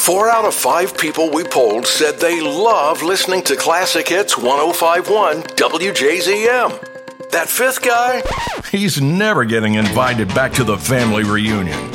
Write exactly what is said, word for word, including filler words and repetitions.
Four out of five people we polled said they love listening to Classic Hits one oh five point one W J Z M. That fifth guy, he's never getting invited back to the family reunion.